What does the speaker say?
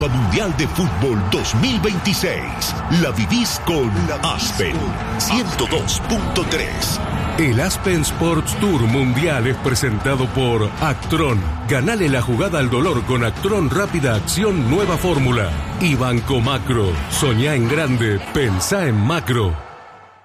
Mundial de Fútbol 2026. La vivís con Aspen 102.3. El Aspen Sports Tour Mundial es presentado por Actron. Ganale la jugada al dolor con Actron Rápida Acción Nueva Fórmula. Y Banco Macro. Soñá en grande, pensá en macro.